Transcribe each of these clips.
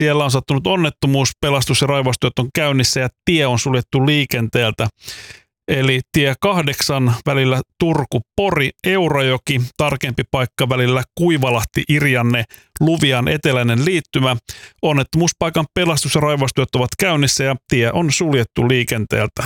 tiellä on sattunut onnettomuus, pelastus- ja raivaustyöt on käynnissä ja tie on suljettu liikenteeltä. Eli tie 8 välillä Turku-Pori, Eurajoki, tarkempi paikka välillä Kuivalahti-Irjanne, Luvian eteläinen liittymä. Onnettomuuspaikan pelastus- ja raivaustyöt ovat käynnissä ja tie on suljettu liikenteeltä.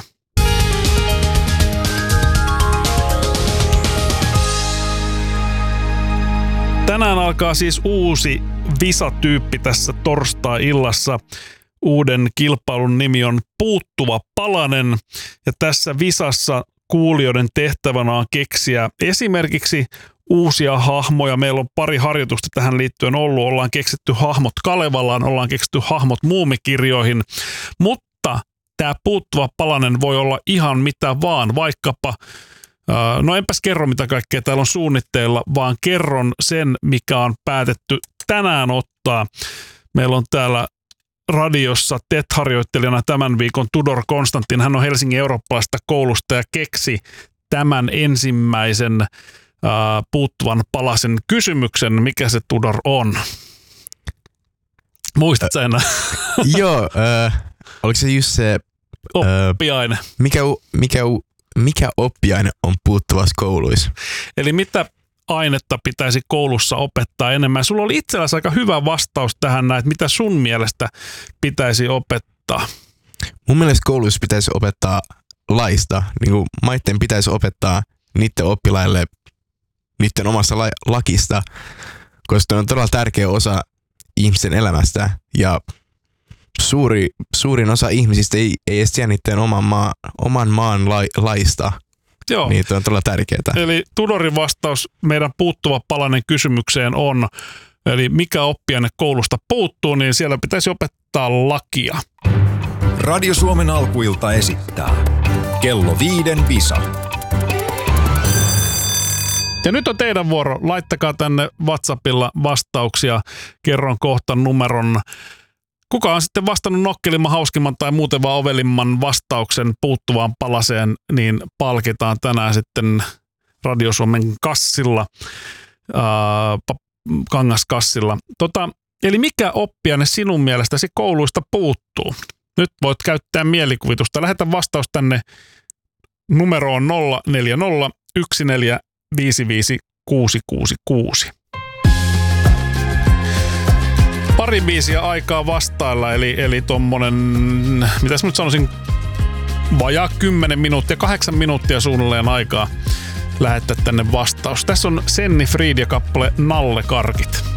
Tänään alkaa siis uusi visatyyppi tässä torstai-illassa. Uuden kilpailun nimi on Puuttuva palanen ja tässä visassa kuulijoiden tehtävänä on keksiä esimerkiksi uusia hahmoja. Meillä on pari harjoitusta tähän liittyen ollut. Ollaan keksitty hahmot Kalevalaan, ollaan keksitty hahmot muumikirjoihin, mutta tämä puuttuva palanen voi olla ihan mitä vaan, vaikkapa no enpäs kerro mitä kaikkea täällä on suunnitteilla, vaan kerron sen, mikä on päätetty tänään ottaa. Meillä on täällä radiossa TET-harjoittelijana tämän viikon Tudor Konstantin. Hän on Helsingin eurooppalaisesta koulusta ja keksi tämän ensimmäisen puuttuvan palasen kysymyksen. Mikä se Tudor on? Muistatko enää? Joo, oliko se just se oppiaine? Mikä oppiaine on puuttuvassa kouluissa? Eli mitä ainetta pitäisi koulussa opettaa enemmän? Sulla oli itselläsi aika hyvä vastaus tähän näin, että mitä sun mielestä pitäisi opettaa? Mun mielestä kouluissa pitäisi opettaa laista. Niin kuin maitten pitäisi opettaa niiden oppilaille niiden omasta lakista, koska se on todella tärkeä osa ihmisten elämästä ja suurin osa ihmisistä ei edes tiedä niiden oman maan laista. Joo. Niin on todella tärkeää. Eli Tudorin vastaus meidän puuttuva palanen kysymykseen on, eli mikä oppiaine koulusta puuttuu, niin siellä pitäisi opettaa lakia. Radio Suomen alkuilta esittää Kello 5 visa. Ja nyt on teidän vuoro. Laittakaa tänne WhatsAppilla vastauksia. Kerron kohta numeron. Kuka on sitten vastannut nokkelimman, hauskimman tai muuten vaan ovelimman vastauksen puuttuvaan palaseen, niin palkitaan tänään sitten Radio Suomen kassilla, kangaskassilla. Eli mikä oppiaine sinun mielestäsi kouluista puuttuu? Nyt voit käyttää mielikuvitusta. Lähetä vastaus tänne numeroon 040 1455 666. Pari biisiä aikaa vastailla, eli tommonen, mitäs nyt sanoisin, vajaa 10 minuuttia, 8 minuuttia suunnilleen aikaa lähettää tänne vastaus. Tässä on Senni Fried ja kappale Nallekarkit.